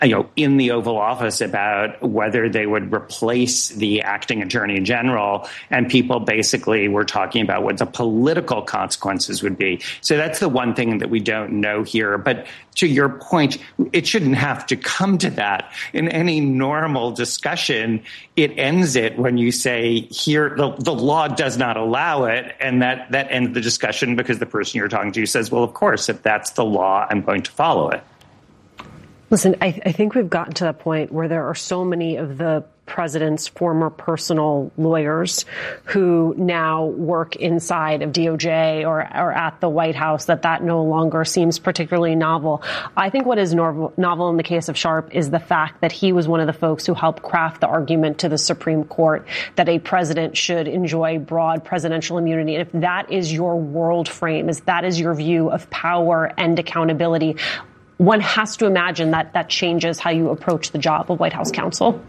in the Oval Office about whether they would replace the acting attorney general. And people basically were talking about what the political consequences would be. So that's the one thing that we don't know here. But to your point, it shouldn't have to come to that. In any normal discussion, it ends it when you say, here, the law does not allow it. And that ends the discussion because the person you're talking to says, well, of course, if that's the law, I'm going to follow it. Listen, I think we've gotten to that point where there are so many of the president's former personal lawyers who now work inside of DOJ or at the White House that no longer seems particularly novel. I think what is novel in the case of Sharp is the fact that he was one of the folks who helped craft the argument to the Supreme Court that a president should enjoy broad presidential immunity. And if that is your world frame, if that is your view of power and accountability, one has to imagine that changes how you approach the job of White House counsel.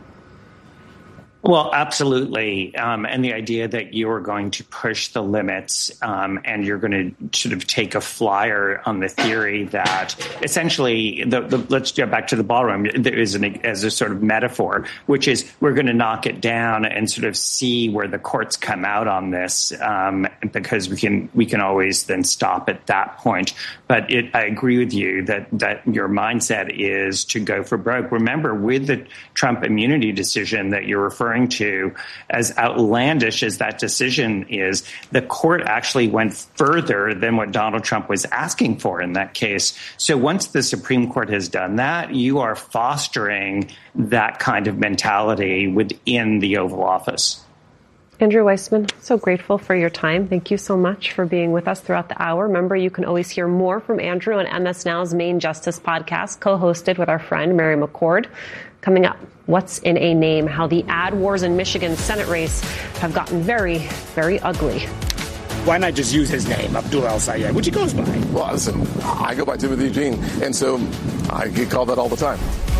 Well, absolutely. And the idea that you are going to push the limits and you're going to sort of take a flyer on the theory that essentially, let's go back to the ballroom, there is as a sort of metaphor, which is we're going to knock it down and sort of see where the courts come out on this because we can always then stop at that point. But I agree with you that your mindset is to go for broke. Remember, with the Trump immunity decision that you're referring to, as outlandish as that decision is, the court actually went further than what Donald Trump was asking for in that case. So once the Supreme Court has done that, you are fostering that kind of mentality within the Oval Office. Andrew Weissmann, so grateful for your time. Thank you so much for being with us throughout the hour. Remember, you can always hear more from Andrew on MS Now's Main Justice podcast, co-hosted with our friend Mary McCord. Coming up, what's in a name? How the ad wars in Michigan's Senate race have gotten very, very ugly. Why not just use his name, Abdul El-Sayed, which he goes by? Well, listen, I go by Timothy Eugene, and so I get called that all the time.